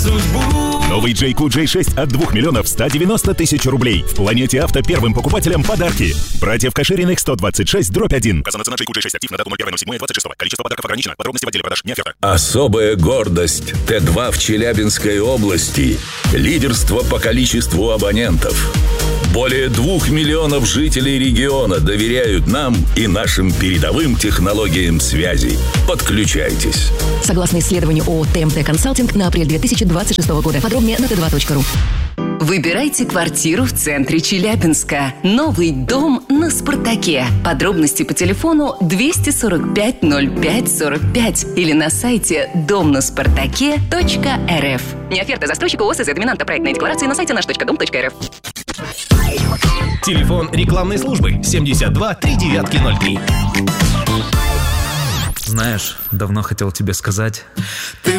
судьбу. Новый JQ J6 от 2 миллионов 190 тысяч рублей. В Планете Авто первым покупателям подарки. Братьев Кашириных 126/1. Указано цена JQ J6 актив на дату 01.07.26. Количество подарков ограничено. Подробности в отделе продаж. Не оферта. Особая гордость Т2 в Челябинской области. Лидерство по количеству абонентов. Более 2 миллионов жителей региона доверяют нам и нашим передовым технологиям связи. Подключайтесь. Согласно исследованию ООО ТМТ Консалтинг на апрель 2026 года. Подробнее на t2.ru. Выбирайте квартиру в центре Челябинска. Новый дом на Спартаке. Подробности по телефону 245 05 45 или на сайте домнаспартаке.рф. Не оферта застройщика ОСЗ доминанта проектной декларации на сайте наш.дом.рф. Телефон рекламной службы 72 3903. Знаешь, давно хотел тебе сказать.